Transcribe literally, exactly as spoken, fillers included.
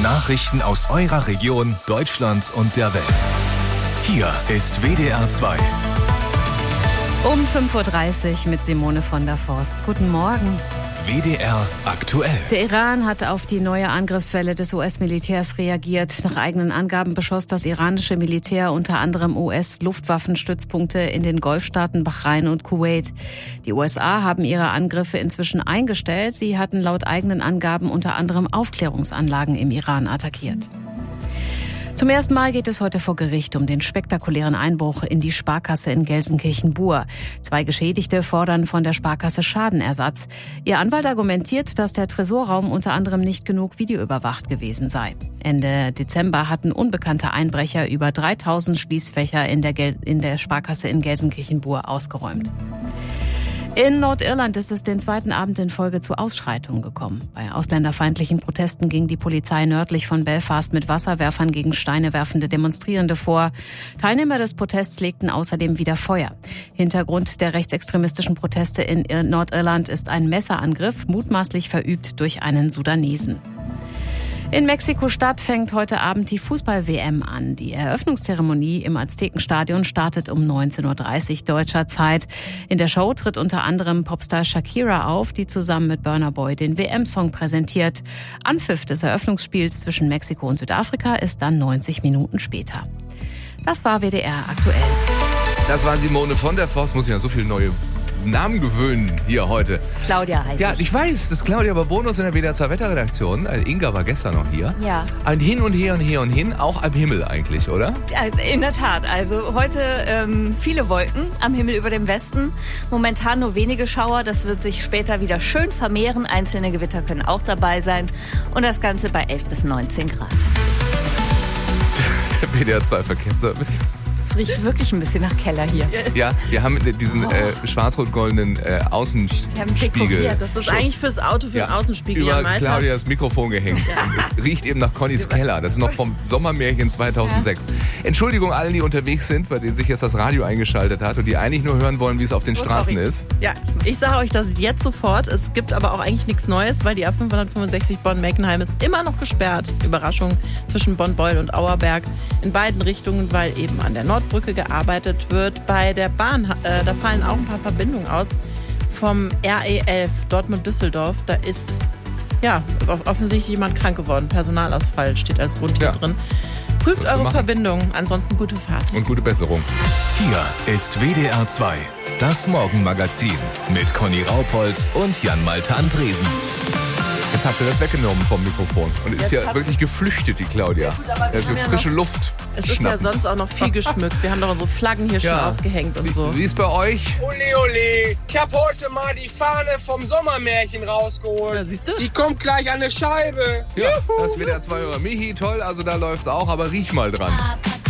Nachrichten aus eurer Region, Deutschland und der Welt. Hier ist W D R zwei. Um fünf Uhr dreißig mit Simone von der Forst. Guten Morgen. W D R aktuell. Der Iran hat auf die neue Angriffswelle des U S-Militärs reagiert. Nach eigenen Angaben beschoss das iranische Militär unter anderem U S-Luftwaffenstützpunkte in den Golfstaaten Bahrain und Kuwait. Die U S A haben ihre Angriffe inzwischen eingestellt. Sie hatten laut eigenen Angaben unter anderem Aufklärungsanlagen im Iran attackiert. Zum ersten Mal geht es heute vor Gericht um den spektakulären Einbruch in die Sparkasse in Gelsenkirchen-Bur. Zwei Geschädigte fordern von der Sparkasse Schadenersatz. Ihr Anwalt argumentiert, dass der Tresorraum unter anderem nicht genug videoüberwacht gewesen sei. Ende Dezember hatten unbekannte Einbrecher über dreitausend Schließfächer in der, Gel- in der Sparkasse in Gelsenkirchen-Bur ausgeräumt. In Nordirland ist es den zweiten Abend in Folge zu Ausschreitungen gekommen. Bei ausländerfeindlichen Protesten ging die Polizei nördlich von Belfast mit Wasserwerfern gegen Steine werfende Demonstrierende vor. Teilnehmer des Protests legten außerdem wieder Feuer. Hintergrund der rechtsextremistischen Proteste in Nordirland ist ein Messerangriff, mutmaßlich verübt durch einen Sudanesen. In Mexiko-Stadt fängt heute Abend die Fußball-W M an. Die Eröffnungszeremonie im Aztekenstadion startet um neunzehn Uhr dreißig deutscher Zeit. In der Show tritt unter anderem Popstar Shakira auf, die zusammen mit Burna Boy den W M-Song präsentiert. Anpfiff des Eröffnungsspiels zwischen Mexiko und Südafrika ist dann neunzig Minuten später. Das war W D R aktuell. Das war Simone von der Forst. Muss ich ja so viele neue Namen gewöhnen hier heute. Claudia heißt Ja, ich. ich weiß, das ist Claudia Babonus in der W D R zwei Wetterredaktion. Also Inga war gestern noch hier. Ja. Ein Hin und Her und Her und Hin, auch am Himmel eigentlich, oder? Ja, in der Tat. Also heute ähm, viele Wolken am Himmel über dem Westen. Momentan nur wenige Schauer. Das wird sich später wieder schön vermehren. Einzelne Gewitter können auch dabei sein. Und das Ganze bei elf bis neunzehn Grad. Der W D R zwei Verkehrsservice. Es riecht wirklich ein bisschen nach Keller hier. Ja, wir haben diesen Oh. äh, schwarz-rot-goldenen äh, Außenspiegel. Das ist eigentlich fürs Auto, für ja, den Außenspiegel. über Ja, Malta. Claudias Mikrofon gehängt. Ja. Es riecht eben nach Connys Keller. Das ist noch vom Sommermärchen zweitausendsechs. Ja. Entschuldigung allen, die unterwegs sind, bei denen sich jetzt das Radio eingeschaltet hat und die eigentlich nur hören wollen, wie es auf den Oh, Straßen sorry. ist. Ja, ich sage euch das jetzt sofort. Es gibt aber auch eigentlich nichts Neues, weil die A fünfhundertfünfundsechzig Bonn-Meckenheim ist immer noch gesperrt. Überraschung zwischen Bonn-Beul und Auerberg in beiden Richtungen, weil eben an der Nordbrücke gearbeitet wird. Bei der Bahn, äh, da fallen auch ein paar Verbindungen aus. Vom R E elf Dortmund-Düsseldorf, da ist ja offensichtlich jemand krank geworden. Personalausfall steht als Grund hier Ja. drin. Prüft eure machen. Verbindungen, ansonsten gute Fahrt. Und gute Besserung. Hier ist W D R zwei, das Morgenmagazin mit Conny Raupold und Jan-Malte Andresen. Jetzt hat sie das weggenommen vom Mikrofon und ist Jetzt ja hat- wirklich geflüchtet, die Claudia. Ja, für ja frische noch- Luft Es ist ja schnappen. sonst auch noch viel geschmückt. Wir haben doch unsere Flaggen hier schon Ja. aufgehängt und so. Wie, wie ist bei euch? Ole, ole. Ich hab heute mal die Fahne vom Sommermärchen rausgeholt. Ja, siehst du? Die kommt gleich an eine Scheibe. Ja, das W D R zwei Hörer. Michi, toll, also da läuft's auch, aber riech mal dran.